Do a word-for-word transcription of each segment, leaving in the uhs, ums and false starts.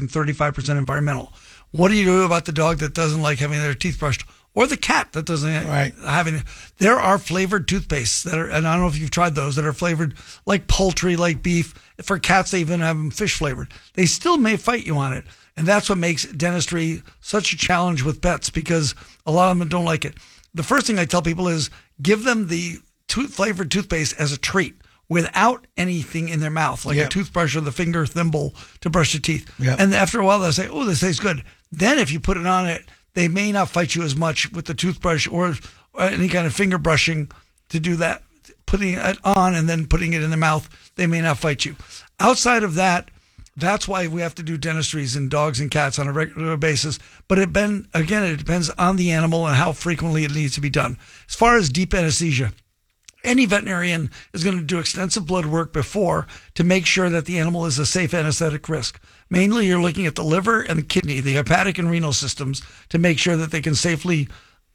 and thirty-five percent environmental. What do you do about the dog that doesn't like having their teeth brushed? Or the cat that doesn't right. have any. There are flavored toothpastes that are, and I don't know if you've tried those, that are flavored like poultry, like beef. For cats, they even have them fish flavored. They still may fight you on it. And that's what makes dentistry such a challenge with pets, because a lot of them don't like it. The first thing I tell people is give them the tooth flavored toothpaste as a treat without anything in their mouth, like yep. a toothbrush or the finger thimble to brush your teeth. Yep. And after a while, they'll say, oh, this tastes good. Then if you put it on it, they may not fight you as much with the toothbrush or any kind of finger brushing to do that. Putting it on and then putting it in the mouth, they may not fight you. Outside of that, that's why we have to do dentistries in dogs and cats on a regular basis. But it been, again, it depends on the animal and how frequently it needs to be done. As far as deep anesthesia, any veterinarian is going to do extensive blood work before to make sure that the animal is a safe anesthetic risk. Mainly, you're looking at the liver and the kidney, the hepatic and renal systems, to make sure that they can safely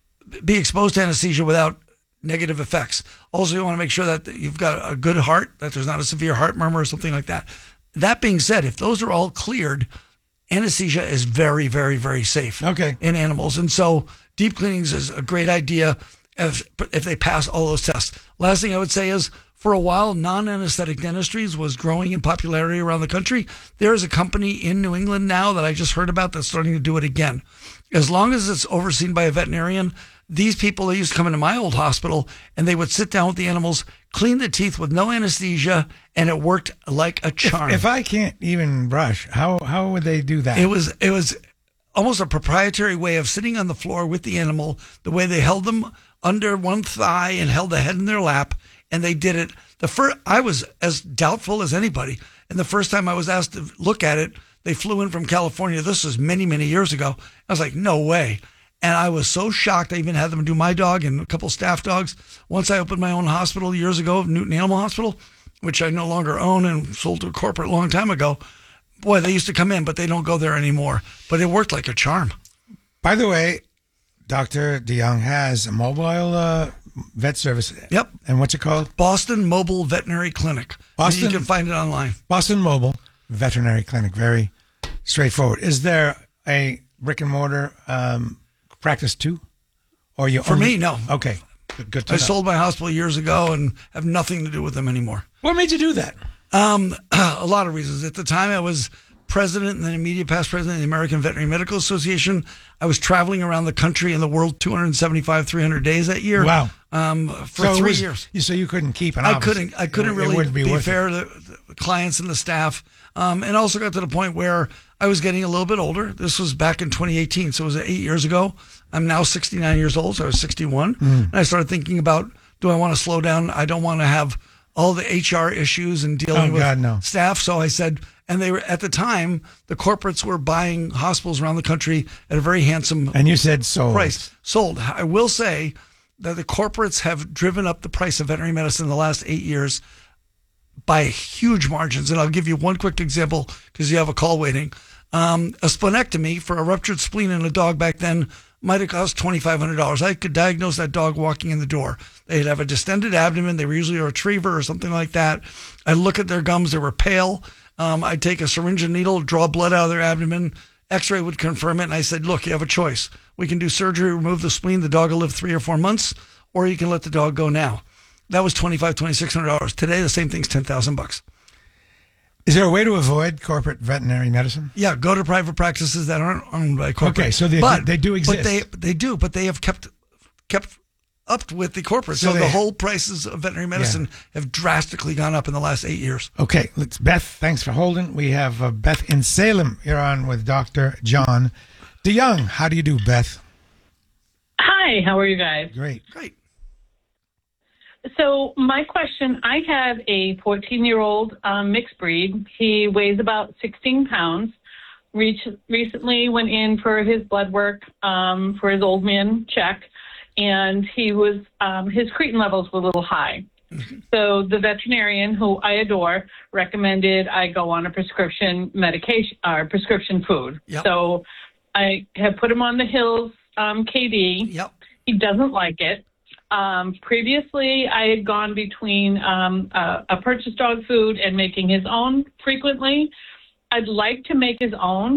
be exposed to anesthesia without negative effects. Also, you want to make sure that you've got a good heart, that there's not a severe heart murmur or something like that. That being said, if those are all cleared, anesthesia is very, very, very safe okay. in animals. And so deep cleanings is a great idea if, if they pass all those tests. Last thing I would say is, for a while, non-anesthetic dentistries was growing in popularity around the country. There is a company in New England now that I just heard about that's starting to do it again. As long as it's overseen by a veterinarian, these people, they used to come into my old hospital and they would sit down with the animals, clean the teeth with no anesthesia, and it worked like a charm. If, if I can't even brush, how how would they do that? It was it was almost a proprietary way of sitting on the floor with the animal, the way they held them under one thigh and held the head in their lap, and they did it. The first, I was as doubtful as anybody, and the first time I was asked to look at it, they flew in from California. This was many, many years ago. I was like, no way. And I was so shocked. I even had them do my dog and a couple staff dogs. Once I opened my own hospital years ago, Newton Animal Hospital, which I no longer own and sold to a corporate a long time ago. Boy, they used to come in, but they don't go there anymore. But it worked like a charm. By the way, Doctor DeYoung has a mobile uh, vet service. Yep. And what's it called? Boston Mobile Veterinary Clinic. Boston. And you can find it online. Boston Mobile Veterinary Clinic. Very straightforward. Is there a brick and mortar um, practice too? Or you For only... me, no. Okay. Good, good to I know. sold my hospital years ago and have nothing to do with them anymore. What made you do that? Um, a lot of reasons. At the time, I was president and then immediate past president of the American Veterinary Medical Association. I was traveling around the country and the world two hundred seventy-five, three hundred days that year. Wow. Um, for so three was, years. So you couldn't keep an I office. couldn't, I couldn't it, really it be, be worth fair it. to the clients and the staff. Um, and also got to the point where I was getting a little bit older. This was back in twenty eighteen. So it was eight years ago. I'm now sixty-nine years old. So I was sixty-one. Mm. And I started thinking about, do I want to slow down? I don't want to have all the H R issues and dealing oh, with God, no. staff. So I said, and they were, at the time, the corporates were buying hospitals around the country at a very handsome and you said sold. price. Sold. I will say that the corporates have driven up the price of veterinary medicine in the last eight years by huge margins. And I'll give you one quick example because you have a call waiting. Um, a splenectomy for a ruptured spleen in a dog back then might have cost twenty-five hundred dollars. I could diagnose that dog walking in the door. They'd have a distended abdomen. They were usually a retriever or something like that. I'd look at their gums. They were pale. Um, I'd take a syringe and needle, draw blood out of their abdomen. X-ray would confirm it. And I said, look, you have a choice. We can do surgery, remove the spleen. The dog will live three or four months, or you can let the dog go now. That was twenty-five hundred dollars, twenty-six hundred dollars. Today, the same thing's ten thousand bucks. Is there a way to avoid corporate veterinary medicine? Yeah, go to private practices that aren't owned by corporate. Okay, so they, but, they do exist. But they they do, but they have kept kept up with the corporate. So, So the they- whole prices of veterinary medicine have drastically gone up in the last eight years. Okay, let's Beth, thanks for holding. We have uh, Beth in Salem. You're on with Doctor John DeYoung. How do you do, Beth? Hi, how are you guys? Great. Great. So my question, I have a fourteen-year-old um, mixed breed. He weighs about sixteen pounds. Reach, recently went in for his blood work um, for his old man check, and he was um, his creatine levels were a little high. Mm-hmm. So the veterinarian, who I adore, recommended I go on a prescription medication or prescription food. Yep. So I have put him on the Hills um, K D. Yep. He doesn't like it. Um, previously, I had gone between um, a, a purchased dog food and making his own frequently. I'd like to make his own,